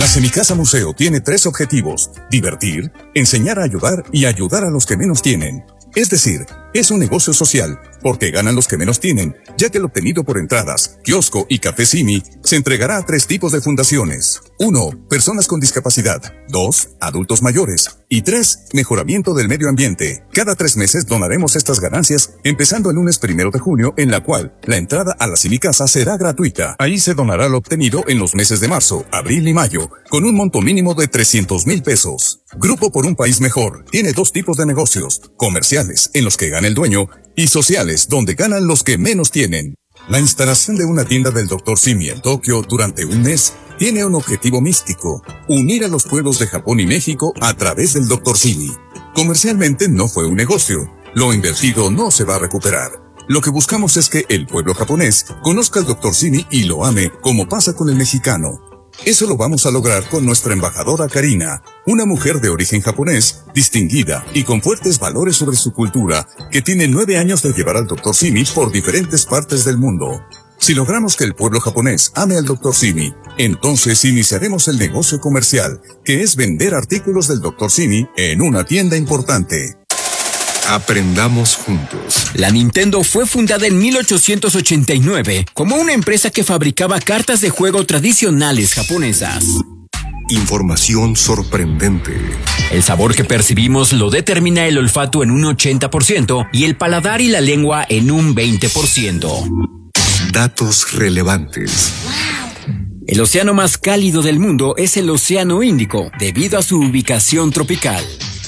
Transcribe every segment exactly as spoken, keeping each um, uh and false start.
La Semicasa Museo tiene tres objetivos: divertir, enseñar a ayudar y ayudar a los que menos tienen. Es decir, es un negocio social, porque ganan los que menos tienen, ya que el obtenido por entradas, kiosco y café Simi se entregará a tres tipos de fundaciones. Uno, personas con discapacidad. Dos, adultos mayores. Y tres, mejoramiento del medio ambiente. Cada tres meses donaremos estas ganancias, empezando el lunes primero de junio, en la cual la entrada a la Semicasa será gratuita. Ahí se donará lo obtenido en los meses de marzo, abril y mayo, con un monto mínimo de trescientos mil pesos. Grupo por un País Mejor tiene dos tipos de negocios: comerciales, en los que gana el dueño, y sociales, donde ganan los que menos tienen. La instalación de una tienda del doctor Simi en Tokio durante un mes tiene un objetivo místico: unir a los pueblos de Japón y México a través del doctor Simi. Comercialmente no fue un negocio. Lo invertido no se va a recuperar. Lo que buscamos es que el pueblo japonés conozca al doctor Simi y lo ame, como pasa con el mexicano. Eso lo vamos a lograr con nuestra embajadora Karina, una mujer de origen japonés, distinguida y con fuertes valores sobre su cultura, que tiene nueve años de llevar al doctor Simi por diferentes partes del mundo. Si logramos que el pueblo japonés ame al doctor Simi, entonces iniciaremos el negocio comercial, que es vender artículos del doctor Simi en una tienda importante. Aprendamos juntos. La Nintendo fue fundada en mil ochocientos ochenta y nueve como una empresa que fabricaba cartas de juego tradicionales japonesas. Información sorprendente. El sabor que percibimos lo determina el olfato en un ochenta por ciento y el paladar y la lengua en un veinte por ciento. Datos relevantes. El océano más cálido del mundo es el Océano Índico, debido a su ubicación tropical.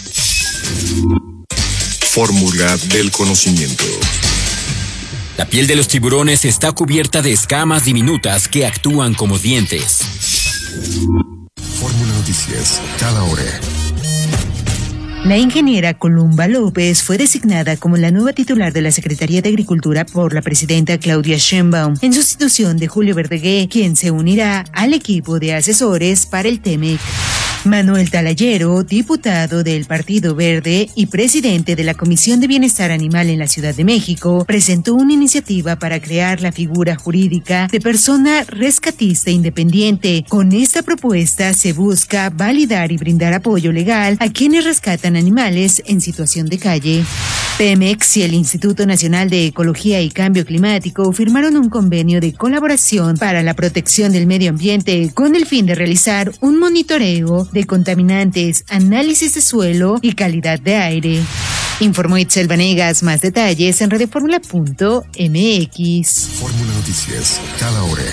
Fórmula del conocimiento. La piel de los tiburones está cubierta de escamas diminutas que actúan como dientes. Fórmula Noticias, cada hora. La ingeniera Columba López fue designada como la nueva titular de la Secretaría de Agricultura por la presidenta Claudia Sheinbaum, en sustitución de Julio Verdegué, quien se unirá al equipo de asesores para el TEMEC. Manuel Talayero, diputado del Partido Verde y presidente de la Comisión de Bienestar Animal en la Ciudad de México, presentó una iniciativa para crear la figura jurídica de persona rescatista independiente. Con esta propuesta se busca validar y brindar apoyo legal a quienes rescatan animales en situación de calle. Pemex y el Instituto Nacional de Ecología y Cambio Climático firmaron un convenio de colaboración para la protección del medio ambiente con el fin de realizar un monitoreo de contaminantes, análisis de suelo y calidad de aire. Informó Itzel Vanegas. Más detalles en radioformula punto m x. Fórmula Noticias, cada hora.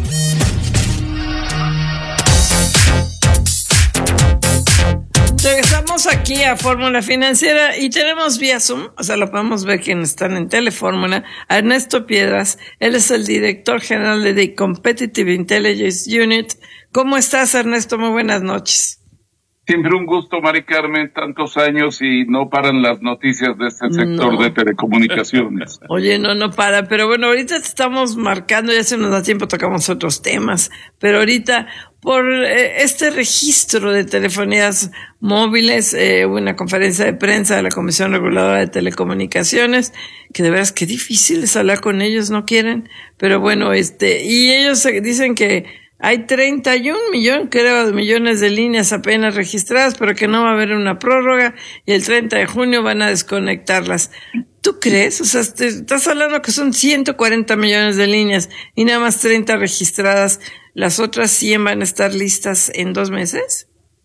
Regresamos aquí a Fórmula Financiera y tenemos vía Zoom, o sea, lo podemos ver quienes están en Telefórmula, a Ernesto Piedras. Él es el director general de The Competitive Intelligence Unit. ¿Cómo estás, Ernesto? Muy buenas noches. Siempre un gusto, Mari Carmen, tantos años y no paran las noticias de este sector no. de telecomunicaciones. Oye, no, no para, pero bueno, ahorita te estamos marcando, ya se nos da tiempo, tocamos otros temas, pero ahorita por eh, este registro de telefonías móviles, eh, una conferencia de prensa de la Comisión Reguladora de Telecomunicaciones, que de veras que difícil es hablar con ellos, no quieren, pero bueno, este, y ellos dicen que hay treinta y un millones, creo, millones de líneas apenas registradas, pero que no va a haber una prórroga y el treinta de junio van a desconectarlas. ¿Tú crees? O sea, te, estás hablando que son ciento cuarenta millones de líneas y nada más treinta registradas. ¿Las otras cien van a estar listas en dos meses?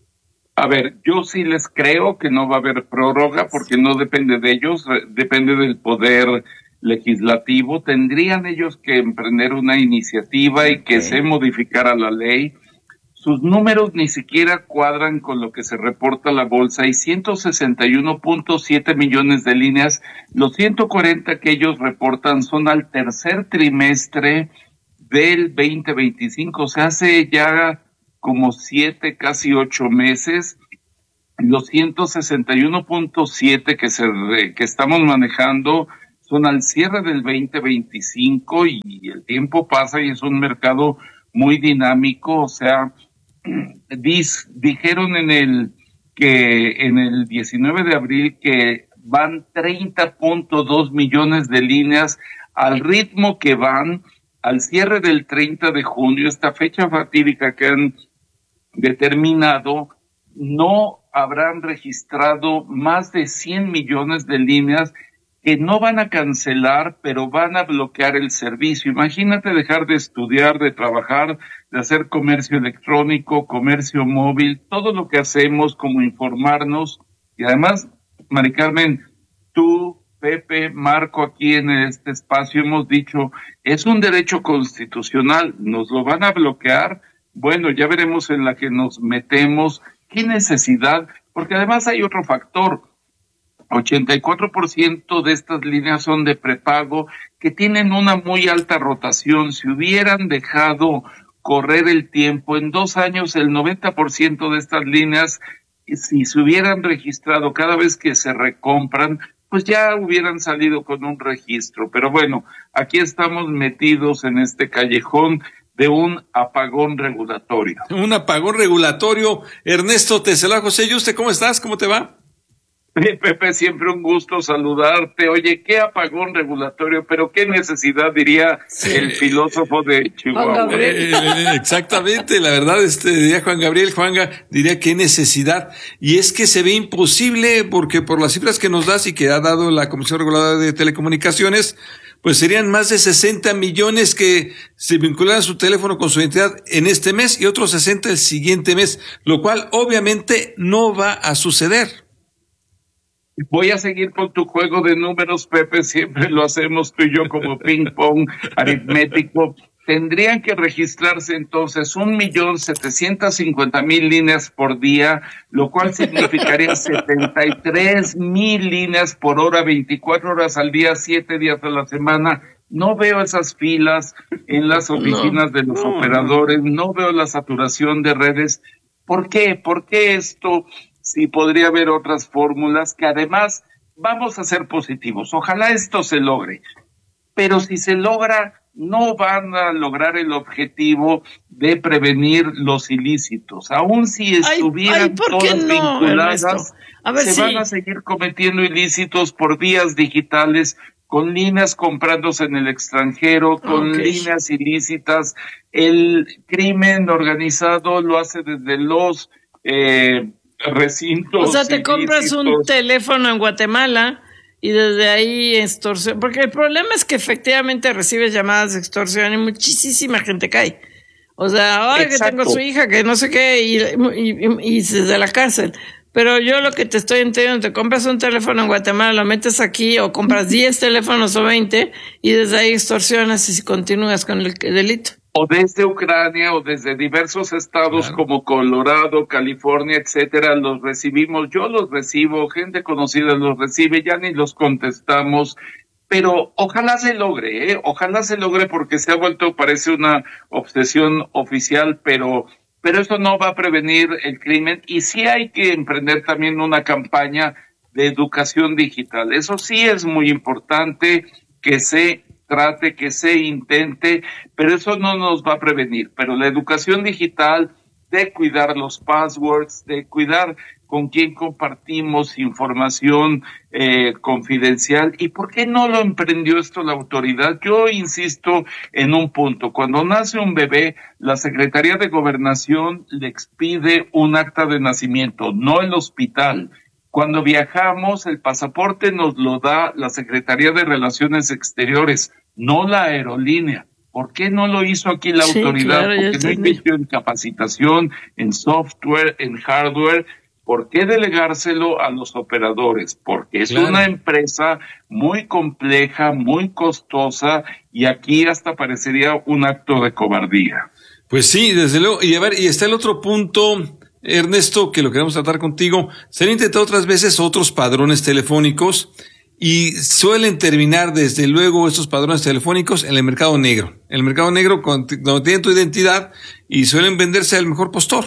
A ver, yo sí les creo que no va a haber prórroga porque no depende de ellos, depende del poder legislativo. Tendrían ellos que emprender una iniciativa y que okay. se modificara la ley. Sus números ni siquiera cuadran con lo que se reporta a la bolsa. Hay ciento sesenta y uno punto siete millones de líneas. Los ciento cuarenta que ellos reportan son al tercer trimestre del veinte veinticinco. O sea, hace ya como siete, casi ocho meses. Los ciento sesenta y uno punto siete que se que estamos manejando son al cierre del veinte veinticinco y el tiempo pasa y es un mercado muy dinámico. O sea, dis, dijeron en el que en el diecinueve de abril que van treinta punto dos millones de líneas al ritmo que van al cierre del treinta de junio, esta fecha fatídica que han determinado, no habrán registrado más de cien millones de líneas que no van a cancelar, pero van a bloquear el servicio. Imagínate dejar de estudiar, de trabajar, de hacer comercio electrónico, comercio móvil, todo lo que hacemos como informarnos. Y además, Mari Carmen, tú, Pepe, Marco, aquí en este espacio hemos dicho, es un derecho constitucional, ¿nos lo van a bloquear? Bueno, ya veremos en la que nos metemos, qué necesidad, porque además hay otro factor. ochenta y cuatro por ciento de estas líneas son de prepago que tienen una muy alta rotación. Si hubieran dejado correr el tiempo, en dos años el noventa por ciento de estas líneas, si se hubieran registrado cada vez que se recompran, pues ya hubieran salido con un registro. Pero bueno, aquí estamos metidos en este callejón de un apagón regulatorio. Un apagón regulatorio. Ernesto Tesela, José Yuste, ¿cómo estás? ¿Cómo te va? Pepe, siempre un gusto saludarte. Oye, qué apagón regulatorio, pero qué necesidad, diría sí. el filósofo de Chihuahua. Eh, exactamente, la verdad, este diría Juan Gabriel, Juanga, diría qué necesidad. Y es que se ve imposible, porque por las cifras que nos das y que ha dado la Comisión Reguladora de Telecomunicaciones, pues serían más de sesenta millones que se vincularan su teléfono con su identidad en este mes y otros sesenta el siguiente mes, lo cual obviamente no va a suceder. Voy a seguir con tu juego de números, Pepe, siempre lo hacemos tú y yo como ping-pong aritmético. Tendrían que registrarse entonces un millón setecientos cincuenta mil líneas por día, lo cual significaría setenta y tres mil líneas por hora, veinticuatro horas al día, siete días a la semana. No veo esas filas en las oficinas no, de los no. operadores, no veo la saturación de redes. ¿Por qué? ¿Por qué esto? Sí, podría haber otras fórmulas que además vamos a ser positivos. Ojalá esto se logre, pero si se logra, no van a lograr el objetivo de prevenir los ilícitos. Aún si estuvieran ay, ay, todas no, vinculadas, a ver, se sí. van a seguir cometiendo ilícitos por vías digitales, con líneas comprándose en el extranjero, con okay. líneas ilícitas. El crimen organizado lo hace desde los eh, recintos. O sea, te compras un teléfono en Guatemala y desde ahí extorsión, porque el problema es que efectivamente recibes llamadas de extorsión y muchísima gente cae. O sea, ahora que tengo su hija, que no sé qué, y, y, y, y desde la cárcel. Pero yo lo que te estoy entendiendo, te compras un teléfono en Guatemala, lo metes aquí, o compras diez teléfonos o veinte, y desde ahí extorsionas y continúas con el delito. O desde Ucrania o desde diversos estados claro. como Colorado, California, etcétera, los recibimos. Yo los recibo, gente conocida los recibe, ya ni los contestamos. Pero ojalá se logre, ¿eh? Ojalá se logre porque se ha vuelto, parece una obsesión oficial, pero, pero eso no va a prevenir el crimen. Y sí hay que emprender también una campaña de educación digital. Eso sí es muy importante que se trate, que se intente, pero eso no nos va a prevenir. Pero la educación digital, de cuidar los passwords, de cuidar con quién compartimos información eh, confidencial. ¿Y por qué no lo emprendió esto la autoridad? Yo insisto en un punto. Cuando nace un bebé, la Secretaría de Gobernación le expide un acta de nacimiento, no el hospital. Cuando viajamos, el pasaporte nos lo da la Secretaría de Relaciones Exteriores, no la aerolínea. ¿Por qué no lo hizo aquí la sí, autoridad? Claro, porque no invirtió en capacitación, en software, en hardware. ¿Por qué delegárselo a los operadores? Porque es claro. una empresa muy compleja, muy costosa, y aquí hasta parecería un acto de cobardía. Pues sí, desde luego. Y a ver, y está el otro punto, Ernesto, que lo queremos tratar contigo. Se han intentado otras veces otros padrones telefónicos y suelen terminar, desde luego, estos padrones telefónicos en el mercado negro. En el mercado negro, cuando tienen tu identidad, y suelen venderse al mejor postor.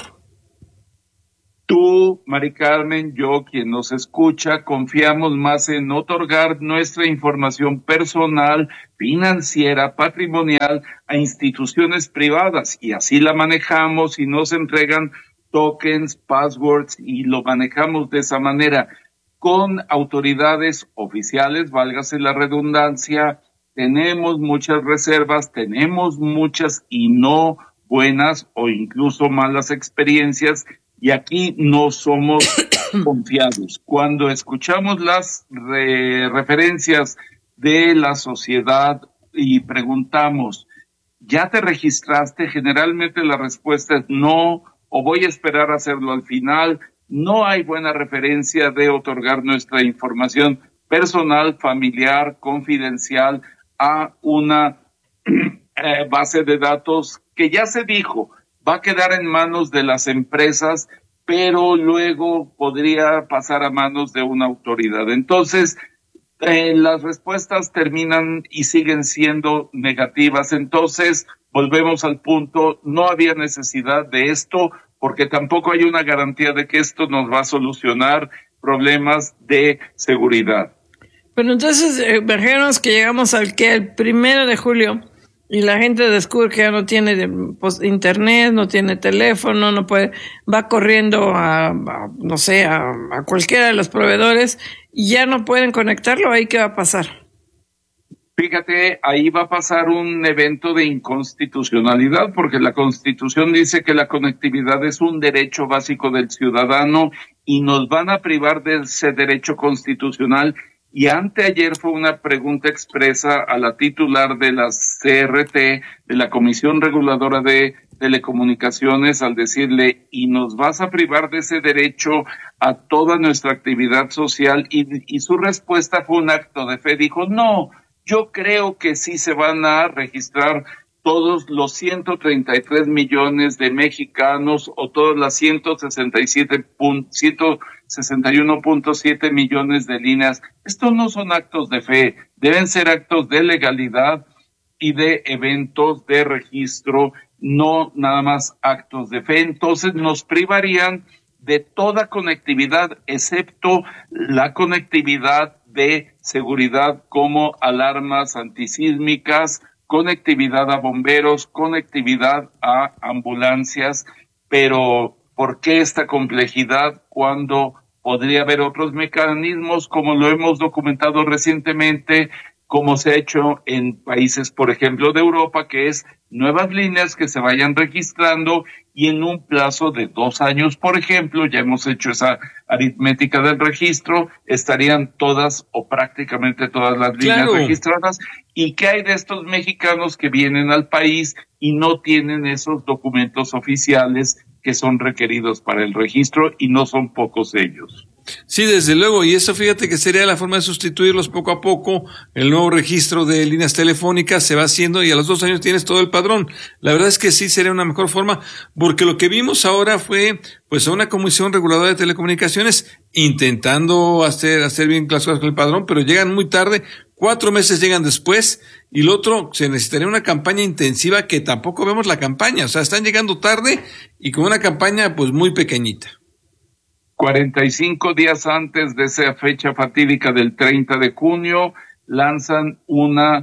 Tú, Mari Carmen, yo, quien nos escucha, confiamos más en otorgar nuestra información personal, financiera, patrimonial a instituciones privadas, y así la manejamos y nos entregan tokens, passwords, y lo manejamos de esa manera con autoridades oficiales, válgase la redundancia. Tenemos muchas reservas, tenemos muchas y no buenas o incluso malas experiencias, y aquí no somos confiados. Cuando escuchamos las re- referencias de la sociedad y preguntamos, ¿ya te registraste? Generalmente la respuesta es no, o voy a esperar a hacerlo al final. No hay buena referencia de otorgar nuestra información personal, familiar, confidencial a una eh, base de datos que ya se dijo, va a quedar en manos de las empresas, pero luego podría pasar a manos de una autoridad. Entonces, eh, las respuestas terminan y siguen siendo negativas. Entonces, volvemos al punto, no había necesidad de esto, porque tampoco hay una garantía de que esto nos va a solucionar problemas de seguridad. Pero entonces, eh, imaginemos que llegamos al que el primero de julio y la gente descubre que ya no tiene pues, internet, no tiene teléfono, no puede, va corriendo a, a no sé, a, a cualquiera de los proveedores y ya no pueden conectarlo. ¿Ahí qué va a pasar? Fíjate, ahí va a pasar un evento de inconstitucionalidad, porque la Constitución dice que la conectividad es un derecho básico del ciudadano y nos van a privar de ese derecho constitucional. Y anteayer fue una pregunta expresa a la titular de la C R T, de la Comisión Reguladora de Telecomunicaciones, al decirle, ¿y nos vas a privar de ese derecho a toda nuestra actividad social? Y, y su respuesta fue un acto de fe. Dijo, no, yo creo que sí se van a registrar todos los ciento treinta y tres millones de mexicanos o todas las ciento sesenta y siete, ciento sesenta y uno punto siete millones de líneas. Estos no son actos de fe, deben ser actos de legalidad y de eventos de registro, no nada más actos de fe. Entonces nos privarían de toda conectividad, excepto la conectividad de seguridad como alarmas antisísmicas, conectividad a bomberos, conectividad a ambulancias, pero ¿por qué esta complejidad cuando podría haber otros mecanismos como lo hemos documentado recientemente, como se ha hecho en países, por ejemplo, de Europa, que es nuevas líneas que se vayan registrando y en un plazo de dos años, por ejemplo, ya hemos hecho esa aritmética del registro, estarían todas o prácticamente todas las líneas Claro. registradas. ¿Y qué hay de estos mexicanos que vienen al país y no tienen esos documentos oficiales que son requeridos para el registro, y no son pocos ellos? Sí, desde luego, y eso fíjate que sería la forma de sustituirlos poco a poco. El nuevo registro de líneas telefónicas se va haciendo y a los dos años tienes todo el padrón. La verdad es que sí sería una mejor forma, porque lo que vimos ahora fue pues a una comisión reguladora de telecomunicaciones intentando hacer, hacer bien las cosas con el padrón, pero llegan muy tarde, cuatro meses llegan después, y lo otro, se necesitaría una campaña intensiva que tampoco vemos la campaña, o sea, están llegando tarde y con una campaña pues muy pequeñita. cuarenta y cinco días antes de esa fecha fatídica del treinta de junio, lanzan una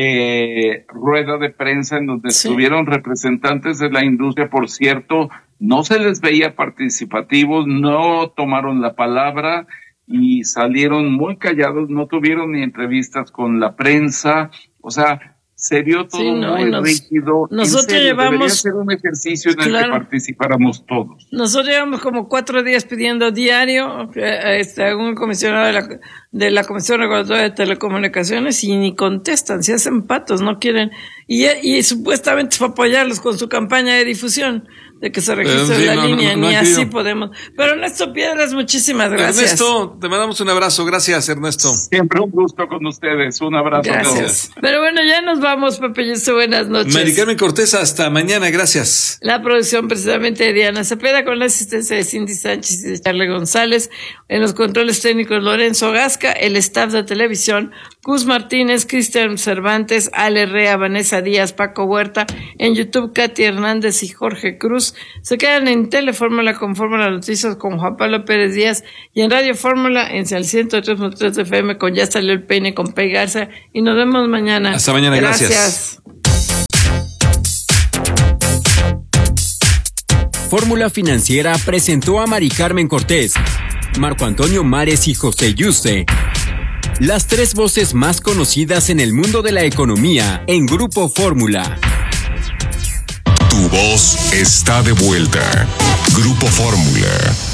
eh, rueda de prensa en donde Sí. estuvieron representantes de la industria. Por cierto, no se les veía participativos, no tomaron la palabra y salieron muy callados, no tuvieron ni entrevistas con la prensa, o sea, se vio todo Sí, no, y muy nos- rígido. nosotros En serio, llevamos- debería ser un ejercicio en el Claro. que participáramos todos. Nosotros llevamos como cuatro días pidiendo diario eh, este, a un comisionado de la, de la Comisión Reguladora de Telecomunicaciones y ni contestan, se hacen patos, no quieren. Y, y supuestamente fue apoyarlos con su campaña de difusión de que se registre sí, la no, no, línea, no, no ni han así querido. podemos. Pero Ernesto Piedras, muchísimas gracias. Ernesto, te mandamos un abrazo. Gracias, Ernesto. Siempre un gusto con ustedes. Un abrazo a todos. Gracias. Pero bueno, ya nos vamos, Pepe Yuso, buenas noches. Mari Carmen Cortés, hasta mañana. Gracias. La producción precisamente de Diana Cepeda con la asistencia de Cindy Sánchez y de Charlie González. En los controles técnicos Lorenzo Gasca, el staff de televisión, Cus Martínez, Cristian Cervantes, Ale Rea, Vanessa Díaz, Paco Huerta. En YouTube, Katy Hernández y Jorge Cruz. Se quedan en Telefórmula con Fórmula Noticias con Juan Pablo Pérez Díaz y en Radio Fórmula en el ciento tres punto tres F M con Ya Salió el Peine con Pei Garza. Y nos vemos mañana. Hasta mañana, gracias. Fórmula Financiera presentó a Mari Carmen Cortés, Marco Antonio Mares y José Yuste, las tres voces más conocidas en el mundo de la economía en Grupo Fórmula. Tu Tu voz está de vuelta. Grupo Fórmula.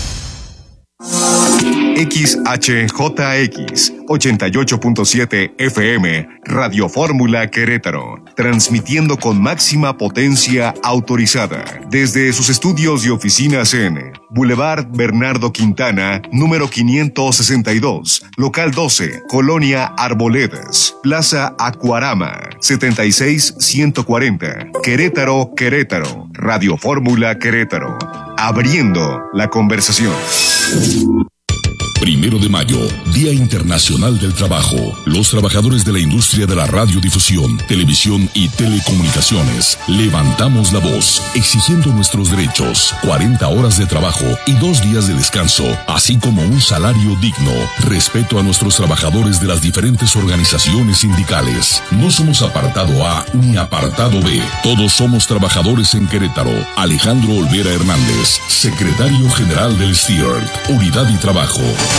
X H J X ochenta y ocho punto siete F M, Radio Fórmula Querétaro, transmitiendo con máxima potencia autorizada desde sus estudios y oficinas en Boulevard Bernardo Quintana, número quinientos sesenta y dos, local doce, Colonia Arboledas, Plaza Acuarama, setenta y seis ciento cuarenta, Querétaro, Querétaro, Radio Fórmula Querétaro, abriendo la conversación. Primero de mayo, Día Internacional del Trabajo. Los trabajadores de la industria de la radiodifusión, televisión y telecomunicaciones levantamos la voz exigiendo nuestros derechos, cuarenta horas de trabajo y dos días de descanso, así como un salario digno, respeto a nuestros trabajadores de las diferentes organizaciones sindicales. No somos apartado A ni apartado B, todos somos trabajadores en Querétaro. Alejandro Olvera Hernández, secretario general del S T I E R T, Unidad y Trabajo.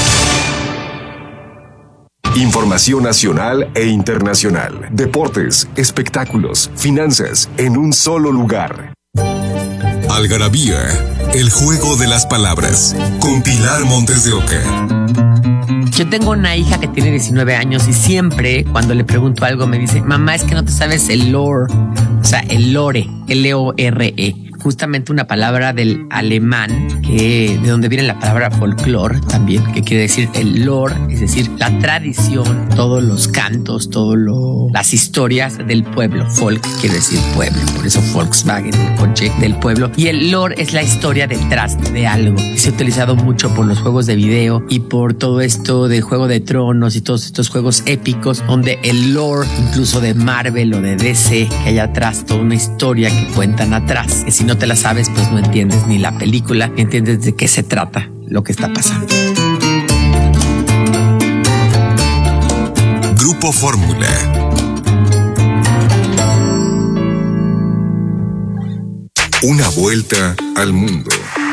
Información nacional e internacional, deportes, espectáculos, finanzas, en un solo lugar. Algarabía, el juego de las palabras, con Pilar Montes de Oca. Yo tengo una hija que tiene diecinueve años y siempre cuando le pregunto algo me dice, mamá, es que no te sabes el lore, o sea, el lore, L O R E. Justamente una palabra del alemán, que de donde viene la palabra folclore también, que quiere decir el lore, es decir, la tradición, todos los cantos, todas las historias del pueblo. Folk quiere decir pueblo, por eso Volkswagen, el coche del pueblo. Y el lore es la historia detrás de algo. Y se ha utilizado mucho por los juegos de video y por todo esto de Juego de Tronos y todos estos juegos épicos, donde el lore, incluso de Marvel o de D C, que hay atrás toda una historia que cuentan atrás, que si no te la sabes, pues no entiendes ni la película, ni entiendes de qué se trata lo que está pasando. Grupo Fórmula. Una vuelta al mundo.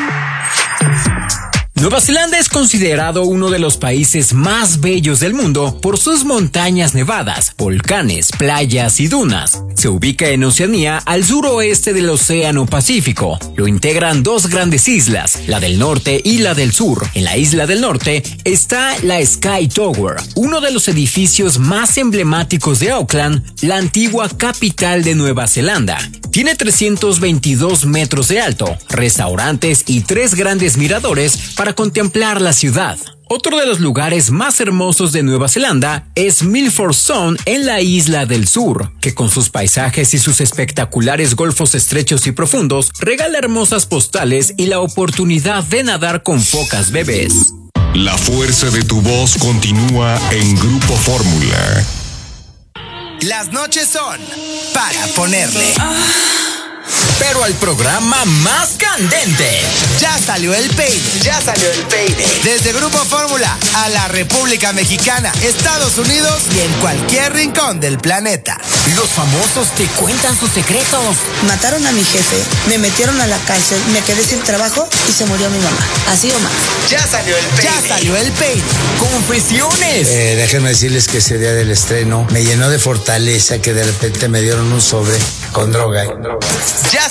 Nueva Zelanda es considerado uno de los países más bellos del mundo por sus montañas nevadas, volcanes, playas y dunas. Se ubica en Oceanía, al suroeste del Océano Pacífico. Lo integran dos grandes islas, la del norte y la del sur. En la isla del norte está la Sky Tower, uno de los edificios más emblemáticos de Auckland, la antigua capital de Nueva Zelanda. Tiene trescientos veintidós metros de alto, restaurantes y tres grandes miradores para contemplar la ciudad. Otro de los lugares más hermosos de Nueva Zelanda es Milford Sound en la isla del sur, que con sus paisajes y sus espectaculares golfos estrechos y profundos regala hermosas postales y la oportunidad de nadar con focas bebés. La fuerza de tu voz continúa en Grupo Fórmula. Las noches son para ponerle. Pero al programa más candente. Ya salió el peine. Ya salió el peine. Desde Grupo Fórmula a la República Mexicana, Estados Unidos y en cualquier rincón del planeta. Los famosos te cuentan sus secretos. Mataron a mi jefe, me metieron a la cárcel, me quedé sin trabajo y se murió mi mamá. Así o más. Ya salió el peine. Ya salió el peine. Confesiones. Eh, déjenme decirles que ese día del estreno me llenó de fortaleza que de repente me dieron un sobre con droga. Con droga. Ya